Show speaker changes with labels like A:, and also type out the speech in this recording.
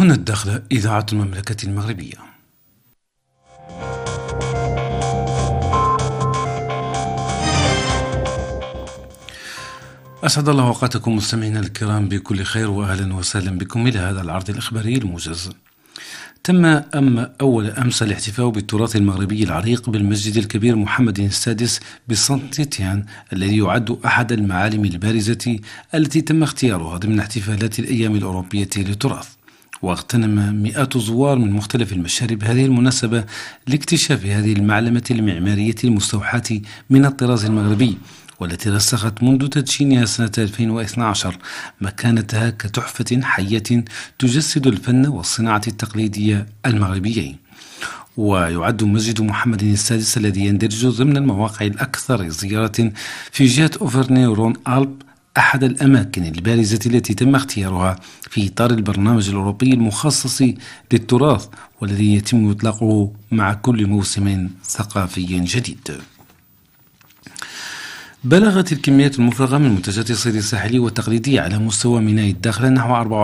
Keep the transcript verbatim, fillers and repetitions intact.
A: هنا الدخلة، إذاعة المملكة المغربية. أسعد الله أوقاتكم مستمعينا الكرام بكل خير، وأهلا وسهلا بكم إلى هذا العرض الإخباري الموجز. تم أم أول أمس الاحتفاء بالتراث المغربي العريق بالمسجد الكبير محمد السادس بسانت تيتيان، الذي يعد أحد المعالم البارزة التي تم اختيارها ضمن احتفالات الأيام الأوروبية للتراث. واغتنم مئات الزوار من مختلف المشارب هذه المناسبة لاكتشاف هذه المعلمة المعمارية المستوحاة من الطراز المغربي، والتي رسخت منذ تدشينها سنة ألفين واثني عشر مكانتها كتحفة حية تجسد الفن والصناعة التقليدية المغربيين. ويعد مسجد محمد السادس الذي يندرج ضمن المواقع الأكثر زيارة في جهة أوفرني رون ألب أحد الأماكن البارزة التي تم اختيارها في إطار البرنامج الأوروبي المخصص للتراث، والذي يتم إطلاقه مع كل موسم ثقافي جديد. بلغت الكميات المفرغة من منتجات الصيد الساحلي والتقليدي على مستوى ميناء الداخلة نحو